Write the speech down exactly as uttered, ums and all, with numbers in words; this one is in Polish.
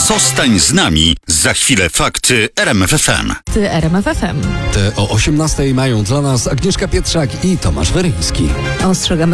Zostań z nami. Za chwilę fakty R M F F M. Ty R M F F M. Te o osiemnastej mają dla nas Agnieszka Pietrzak i Tomasz Weryński. Ostrzegamy